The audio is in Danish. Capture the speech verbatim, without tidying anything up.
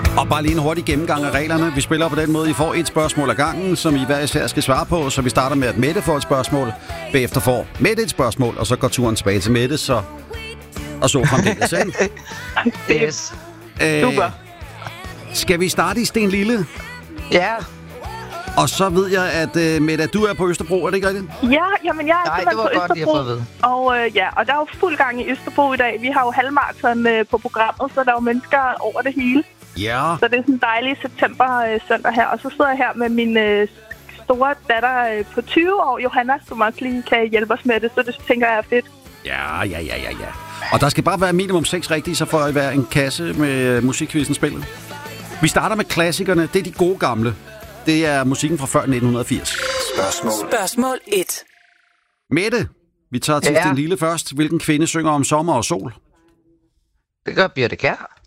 Og bare lige en hurtig gennemgang af reglerne. Vi spiller på den måde, I får et spørgsmål ad gangen, som I hver især skal svare på. Så vi starter med, at Mette får et spørgsmål. Bagefter får Mette et spørgsmål, og så går turen tilbage til Mette, så... Og så fremdeles, ikke? Yes. Øh, Super. Skal vi starte i Sten Lille? Ja. Og så ved jeg, at uh, Mette, du er på Østerbro, er det ikke rigtigt? Ja, jamen jeg er Nej, simpelthen det var på godt, lige at Østerbro. få at vide. Og øh, ja, og der er jo fuld gang i Østerbro i dag. Vi har jo halvmarathon øh, på programmet, så der er jo mennesker over det hele. Ja. Så det er sådan en dejlig september øh, søndag her. Og så sidder jeg her med min øh, store datter øh, på tyve år, Johanna, som også lige kan hjælpe os med det. Så det tænker jeg er fedt. Ja, ja, ja, ja, ja. Og der skal bare være minimum seks rigtige, så får I hver en kasse med uh, musikquizzen spillet. Vi starter med klassikerne. Det er de gode gamle. Det er musikken fra før nitten firs. Spørgsmål. Spørgsmål et. Mette, vi tager til Ja. Sten Lille først. Hvilken kvinde synger om sommer og sol? Det gør Birte Kjær.